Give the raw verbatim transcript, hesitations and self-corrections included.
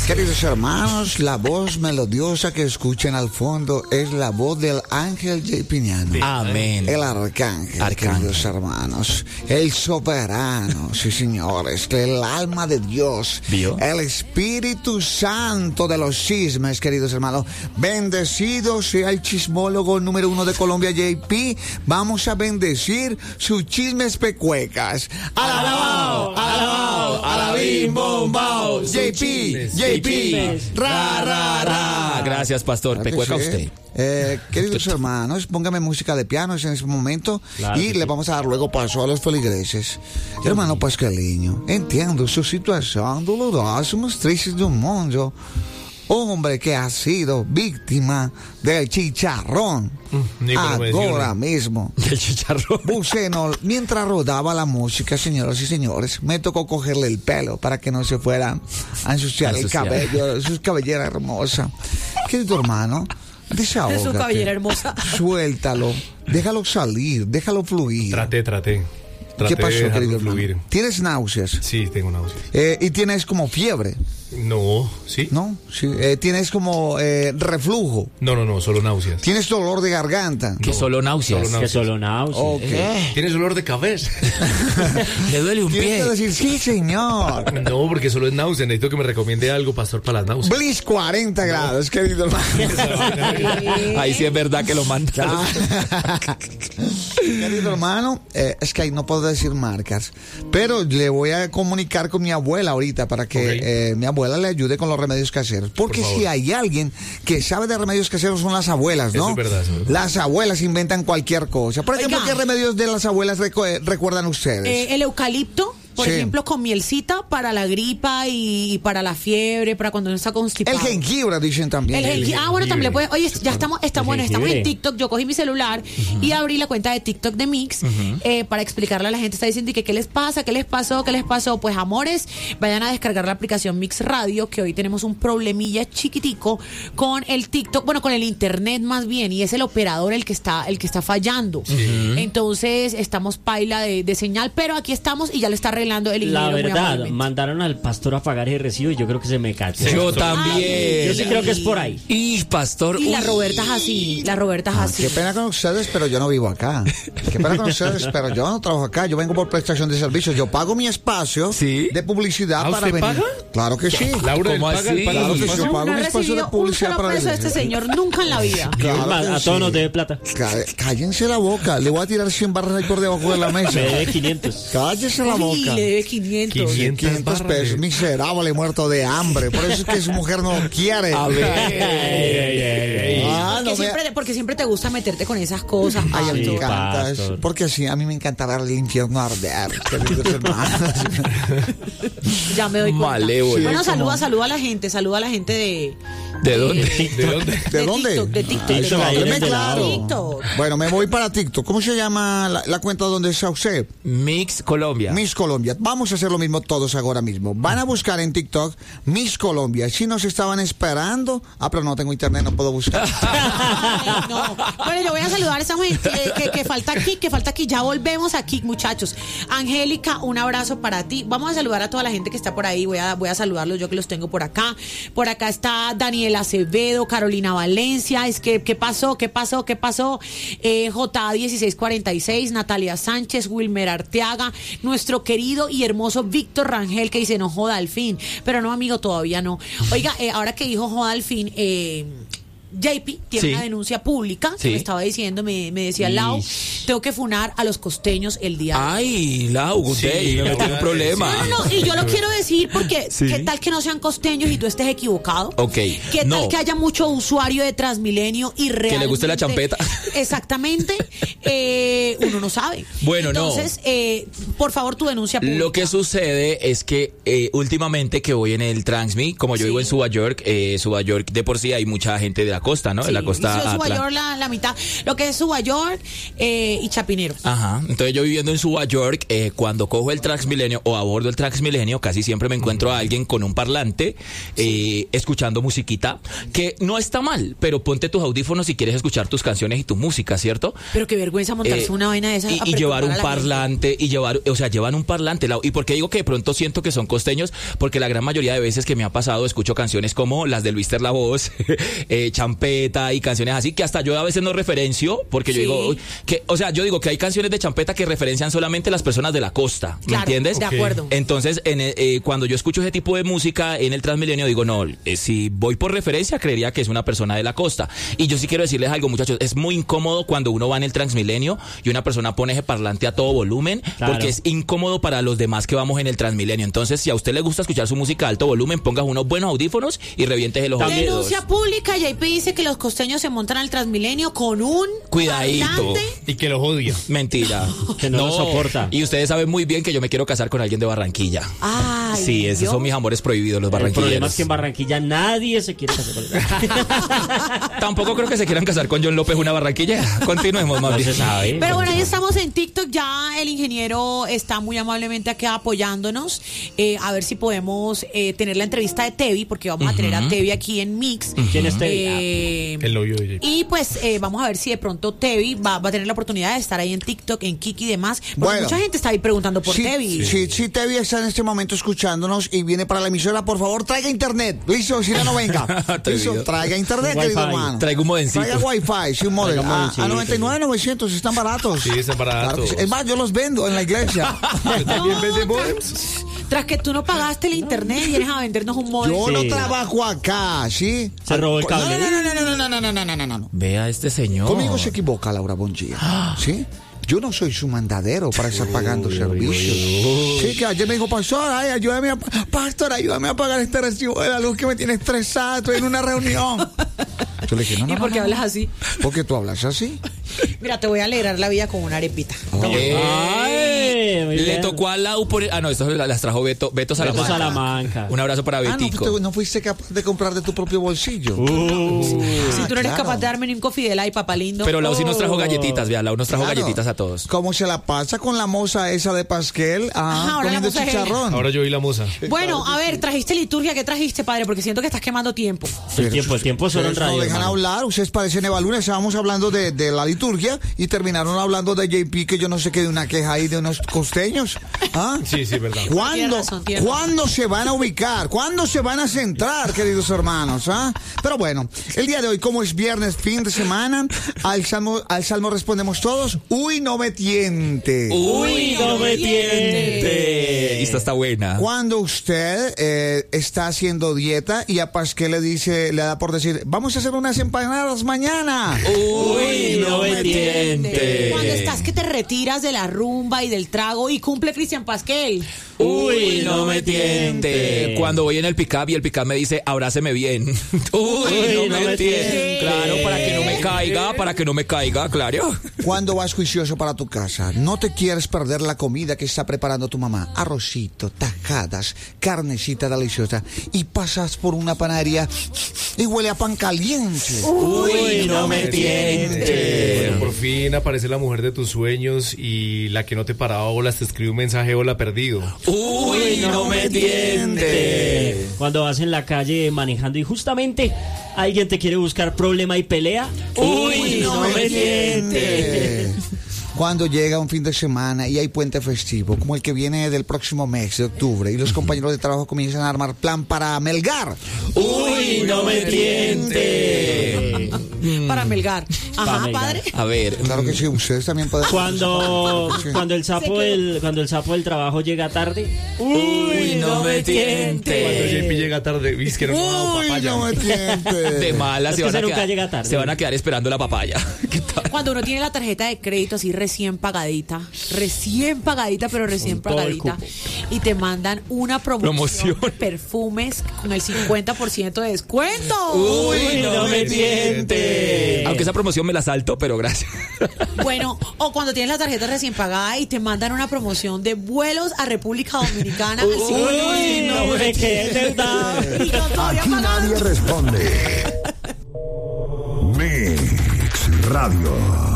Queridos hermanos, la voz melodiosa que escuchan al fondo es la voz del ángel J. Piñano. Amén. El arcángel, Arcángel. queridos hermanos. El soberano, sí señores. El alma de Dios. ¿Vio? El Espíritu Santo de los chismes, queridos hermanos. Bendecido sea el chismólogo número uno de Colombia, J P. Vamos a bendecir sus chismes pecuecas. Alabao, alabao, alabim, bombao. J P, J P, ra, ra, ra. Gracias, pastor. Claro que Pecueca sí. usted. Eh, queridos hermanos, póngame música de pianos en ese momento Claro y que le sí. vamos a dar luego paso a los feligreses. Hermano Pascaliño, entiendo su situación dolorosa, más triste del mundo. Hombre que ha sido víctima del chicharrón. Ni que lo mencione. Ahora mismo. El chicharrón. Buceno, mientras rodaba la música, señoras y señores, me tocó cogerle el pelo para que no se fuera a ensuciar el Ensuciar. cabello, su cabellera hermosa. Querido hermano, desahógate. Su cabellera hermosa. Suéltalo, déjalo salir, déjalo fluir. Traté, traté. Traté ¿Qué pasó, de dejarlo querido fluir. hermano? ¿Tienes náuseas? Sí, tengo náuseas. Eh, y tienes como fiebre, No, ¿sí? ¿no? Sí. Eh, tienes como eh, reflujo. No, no, no, solo náuseas. Tienes dolor de garganta. Que solo náuseas. solo náuseas. Que solo náuseas. Ok. ¿Tienes dolor de cabeza? Le duele un Tienes que pie. decir, sí, señor. No, porque solo es náusea. Necesito que me recomiende algo, pastor, para las náuseas. Bliss cuarenta grados, querido hermano. Ahí sí es verdad que lo manda. Querido hermano, eh, es que ahí no puedo decir marcas, pero le voy a comunicar con mi abuela ahorita para que Ok. eh, mi abuela le ayude con los remedios caseros. Porque Por favor. si hay alguien que sabe de remedios caseros son las abuelas, ¿no? Eso es verdad, eso es verdad. Las abuelas inventan cualquier cosa. Por ejemplo, Oiga. ¿qué remedios de las abuelas recu- eh, recuerdan ustedes? Eh, el eucalipto, por Sí. ejemplo, con mielcita para la gripa y, y para la fiebre, para cuando uno está constipado. El jengibre, dicen también. El jengi- ah, bueno, también le puede. Oye, ya estamos, estamos, El bueno, estamos en jengibre. TikTok. Yo cogí mi celular y abrí la cuenta de TikTok de Mix eh, para explicarle a la gente. Está diciendo que qué les pasa, qué les pasó, qué les pasó. Pues, amores, vayan a descargar la aplicación Mix Radio, que hoy tenemos un problemilla chiquitico con el TikTok, bueno, con el internet más bien, y es el operador el que está, el que está fallando. Entonces, estamos paila de, de señal, pero aquí estamos y ya le está arreglando el La ingeniero muy verdad, amablemente. mandaron al pastor a pagar ese recibo y yo creo que se me cayó. Yo Ay, también. Yo sí creo que es por ahí. Y pastor. Y la uy. Roberta es así, la Roberta es así. Qué pena con ustedes, pero yo no vivo acá. Qué pena con ustedes, pero yo no trabajo acá. Yo vengo por prestación de servicios. Yo pago mi espacio Sí. de publicidad ¿Ah, para usted venir. paga? Claro que sí. Laura, ¿Cómo ¿él paga, así? él paga Claro los que sí, espacios? yo pago No mi ha espacio de recibido un publicidad solo para peso de venir. este señor nunca en la vida. Claro a, que a sí. todos nos debe plata. Cá- Cállense la boca. Le voy a tirar cien barras ahí por debajo de la mesa. Me debe quinientos. Cállese la Uy, boca. le debe quinientos. quinientos. quinientos pesos. Miserable, muerto de hambre. Por eso es que su mujer no lo quiere. A ver. Ah, Porque, no me- siempre, porque siempre te gusta meterte con esas cosas. Ay, a mí me Sí, encanta pastor. eso. Porque así, a mí me encanta ver el infierno arder. Queridos hermanos. Ya me doy cuenta. Malévolo. Bueno, Sí, saluda, como- saluda a la gente, saluda a la gente de... ¿De dónde? ¿De dónde? ¿De dónde? TikTok, de TikTok. Ay, TikTok, ahí hábleme en el claro. TikTok. Bueno, me voy para TikTok. ¿Cómo se llama la, la cuenta donde está usted? Mix Colombia. Miss Colombia. Vamos a hacer lo mismo todos ahora mismo. Van a buscar en TikTok Miss Colombia. Si nos estaban esperando. Ah, pero no tengo internet, no puedo buscar. Ay, no. Bueno, yo voy a saludar a esa gente eh, que, que falta aquí, que falta aquí. Ya volvemos aquí, muchachos. Angélica, un abrazo para ti. Vamos a saludar a toda la gente que está por ahí. Voy a, voy a saludarlos yo que los tengo por acá. Por acá está Daniela Acevedo, Carolina Valencia. Es que, ¿qué pasó? ¿Qué pasó? ¿Qué pasó? Eh, J A dieciséis cuarenta y seis, Natalia Sánchez, Wilmer Arteaga, nuestro querido y hermoso Víctor Rangel, que dice, no joda al fin. Pero no, amigo, todavía no. Oiga, eh, ahora que dijo joda al fin, eh... J P tiene Sí. una denuncia pública que Sí. me estaba diciendo, me, me decía Lau, Ish. tengo que funar a los costeños el día de hoy. Ay, Lau, usted Sí, me metió en no, un problema. No, no, no, y yo lo quiero decir porque Sí. qué tal que no sean costeños y tú estés equivocado. Ok, ¿Qué tal no. que haya mucho usuario de Transmilenio y realmente... le guste la champeta. Exactamente, eh, uno no sabe. Bueno, no. Entonces, eh, por favor, tu denuncia pública. Lo que sucede es que eh, últimamente que voy en el Transmi, como yo Sí. vivo en Suba York, eh, Suba York de por sí hay mucha gente de la costa, ¿no? Sí, En la costa Suba atlántica. York la, la mitad. Lo que es Suba York eh, y Chapinero. Ajá, entonces yo viviendo en Suba York, eh, cuando cojo el Transmilenio o abordo el Transmilenio, casi siempre me encuentro a alguien con un parlante, eh, escuchando musiquita, que no está mal, pero ponte tus audífonos si quieres escuchar tus canciones y tu música, ¿cierto? Pero qué vergüenza montarse Eh, una vaina de esa. y, a y llevar perturbar un a la parlante y llevar, o sea, llevan un parlante. la- ¿Y por qué digo que de pronto siento que son costeños? Porque la gran mayoría de veces que me ha pasado escucho canciones como las de Luis La Voz, eh, Champeta y canciones así que hasta yo a veces no referencio porque yo Sí. digo uy, que, o sea, yo digo que hay canciones de Champeta que referencian solamente las personas de la costa, ¿me Claro, entiendes? de acuerdo. Entonces, en, eh, eh, cuando yo escucho ese tipo de música en el Transmilenio, digo, no, eh, si voy por referencia, creería que es una persona de la costa. Y yo sí quiero decirles algo, muchachos, es muy incómodo cuando uno va en el Transmilenio y una persona pone ese parlante a todo volumen, Claro. porque es incómodo para los demás que vamos en el Transmilenio. Entonces, si a usted le gusta escuchar su música a alto volumen, pongas unos buenos audífonos y reviéntese los oídos. Denuncia pública, J P dice que los costeños se montan al Transmilenio con un Cuidadito. parlante. Y que los odia. Mentira. Que no lo soporta. Y ustedes saben muy bien que yo me quiero casar con alguien de Barranquilla. Ay, Sí, esos Dios. son mis amores prohibidos, los El problema barranquilleros. es que en Barranquilla nadie se quiere casar. Tampoco creo que se quieran casar con John López, una barranquilla. Continuemos más No bien. se sabe. Pero bueno, ahí estamos en TikTok. Ya el ingeniero está muy amablemente acá apoyándonos. Eh, a ver si podemos eh, tener la entrevista de Tevi, porque vamos a tener a Tevi aquí en Mix. ¿Quién es Tevi? Eh, El novio de J P. y pues eh, vamos a ver si de pronto Tevi va, va a tener la oportunidad de estar ahí en TikTok, en Kiki y demás. Porque Bueno. mucha gente está ahí preguntando por Si, Tevi. si, si Tevi está en este momento escuchándonos y viene para la emisora, por favor, traiga internet. Listo, si no, no venga. Atrevido. Listo, traiga internet, Un querido wifi. hermano. Traiga un modencito. Traiga wifi, sí, un modem. Traiga un A, modencito. a noventa y nueve, novecientos, están baratos. Sí, están baratos. Claro que sí. Es más, yo los vendo en la iglesia. También vende No, modems. Tras que tú no pagaste el internet y vienes a vendernos un modem. Yo Sí. no trabajo acá, ¿sí? Se robó el cable. No, no, no, no, no, no, no, no, no, no, no, no. Vea a este señor. Conmigo se equivoca, Laura Bongia. ¿Sí? Yo no soy su mandadero para estar pagando servicios. Sí, que ayer me dijo, pastor, ay, ayúdame a, pastor, ayúdame a pagar este recibo de la luz que me tiene estresado, estoy en una reunión. Yo le dije, no, no, ¿Y no, por qué no, hablas no. así? ¿Por qué tú hablas así? Mira, te voy a alegrar la vida con una arepita. Eh, Ay, muy le bien. tocó a Lau por... Ah, no, esto las trajo Beto, Beto Beto Salamanca. Salamanca. Un abrazo para Ah, no Betico. fuiste, no fuiste capaz de comprar de tu propio bolsillo. Uh, Si tú no eres claro. capaz de darme ni un cofidela y papá lindo. Pero Lau sí nos trajo Oh. galletitas, vea, Lau nos trajo Claro. galletitas a todos. ¿Cómo se la pasa con la moza esa de Pasquel? Ah, Ajá, ahora la comiendo moza es chicharrón. Ahora yo vi la musa. Bueno, a ver, trajiste liturgia. ¿Qué trajiste, padre? Porque siento que estás quemando tiempo. el tiempo, el tiempo solo en Ustedes radio. no dejan hermano. hablar, ustedes parecen Eva Luna, estábamos hablando de, de la liturgia y terminaron hablando de J P, que yo no sé qué, de una queja ahí de unos costeños. ¿Ah? Sí, sí, verdad. Tiene ¿Cuándo, razón, tiene razón. ¿Cuándo se van a ubicar? ¿Cuándo se van a centrar, queridos hermanos? ¿Ah? Pero bueno, el día de hoy, como es viernes, fin de semana, al salmo, al salmo respondemos todos, uy, no me tiente. Uy, no me tiente. Esta está buena. Cuando usted eh, está haciendo dieta y a Pasquel le dice, le da por decir, vamos a hacer unas empanadas mañana. Uy, no me tiente. Cuando estás que te retiras de la rumba y del trago y cumple Cristian Pasquel. Uy, no me tiente. Cuando voy en el pick-up y el pick-up me dice, abráceme bien. Uy, no me tiente. Claro, para que no me caiga, para que no me caiga, claro. Cuando vas juicioso para tu casa, no te quieres perder la comida que está preparando tu mamá. Arrocito, tajadas, carnecita deliciosa. Y pasas por una panadería y huele a pan caliente. Uy, no me tiente. Cuando por fin aparece la mujer de tus sueños y la que no te paraba bolas te escribe un mensaje hola perdido. Uy, no me tiente. Cuando vas en la calle manejando y justamente alguien te quiere buscar problema y pelea. Uy, no me tiente. Cuando llega un fin de semana y hay puente festivo, como el que viene del próximo mes de octubre, y los compañeros de trabajo comienzan a armar plan para melgar. Uy, no me tiente. Para Melgar. Ajá, Melgar. padre. A ver, Claro que sí, ustedes también pueden. Cuando, Sí. cuando el sapo del, cuando el sapo del trabajo llega tarde. uy, no me Cuando tiente. J P llega tarde, viste que no me ha dado Uy, papaya. no me tiente. De mala Es se que van a ese nunca quedar, llega tarde. se van a quedar esperando la papaya. ¿Qué tal? Cuando uno tiene la tarjeta de crédito así recién pagadita, recién pagadita, pero recién Con todo el pagadita, cupo. y te mandan una promoción, Promoción. de perfumes con el cincuenta por ciento de descuento. Uy, no me tiente. Aunque esa promoción me la salto, pero gracias. Bueno, o cuando tienes la tarjeta recién pagada y te mandan una promoción de vuelos a República Dominicana al cincuenta por Uy, ciento. no me quedé verdad. Y yo todavía Aquí pagando. nadie responde. Radio.